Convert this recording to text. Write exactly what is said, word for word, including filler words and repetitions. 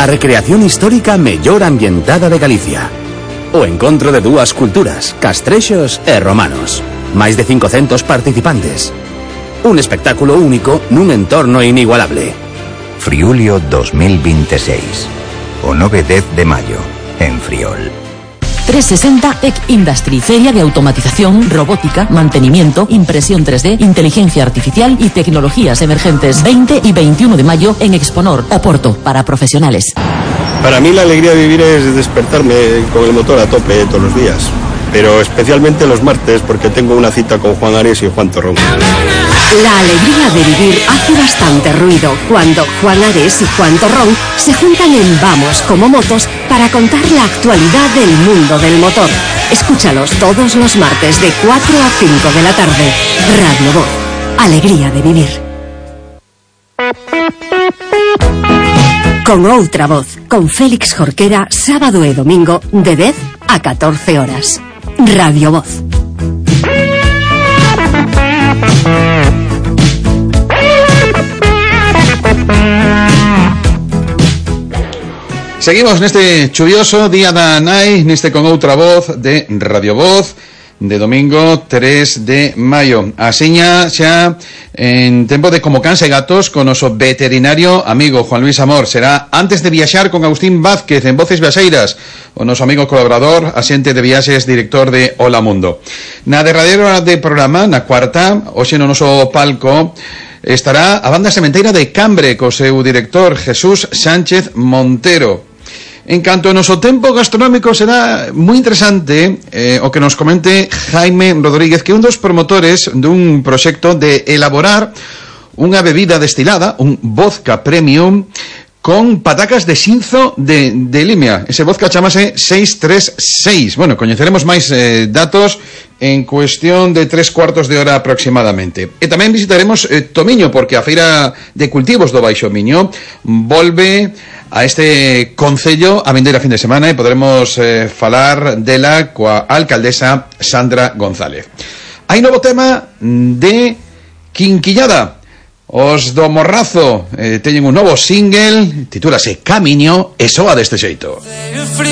a recreación histórica mellor ambientada de Galicia. O encontro de dúas culturas, castrexos e romanos. Máis de cincocentos participantes. Un espectáculo único nun entorno inigualable. Friulio dos mil veintiséis. O nove e dez de maio, en Friol. trescientos sesenta E C Industry, feria de automatización, robótica, mantenimiento, impresión tres D, inteligencia artificial y tecnologías emergentes. veinte y veintiuno de mayo en Exponor, Oporto, para profesionales. Para mí la alegría de vivir es despertarme con el motor a tope todos los días, pero especialmente los martes porque tengo una cita con Juan Ares y Juan Torrón. La alegría de vivir hace bastante ruido cuando Juan Ares y Juan Torrón se juntan en Vamos como Motos para contar la actualidad del mundo del motor. Escúchalos todos los martes de cuatro a cinco de la tarde. Radio Voz. Alegría de vivir. Con outra voz, con Félix Jorquera, sábado e domingo de dez a catorce horas. Radio Voz. Seguimos neste chuvioso día da nai, neste con outra voz de Radio Voz, de domingo tres de maio. Asiña xa en tempo de Como Cans e Gatos con noso veterinario amigo Juan Luis Amor. Será antes de viaxar con Agustín Vázquez en Voces Viaxeiras, o noso amigo colaborador, asente de viaxes, director de Hola Mundo. Na derradeira de programa, na cuarta, hoxe no noso palco, estará a banda sementeira de Cambre co seu director Jesús Sánchez Montero. En canto ao noso tempo gastronómico, será moi interesante eh, o que nos comente Jaime Rodríguez, que é un dos promotores dun proxecto de elaborar unha bebida destilada, un vodka premium con patacas de xinzo de, de Limia. Ese vodka chamase seis tres seis. Bueno, coñeceremos máis eh, datos en cuestión de tres cuartos de hora aproximadamente. E tamén visitaremos eh, Tomiño, porque a Feira de Cultivos do Baixo Miño volve a este concello a vindeira fin de semana e podremos eh, falar dela coa alcaldesa Sandra González. Hai novo tema de Quinquillada. Os do Morrazo eh, teñen un novo single, titúlase Camiño e soa deste xeito.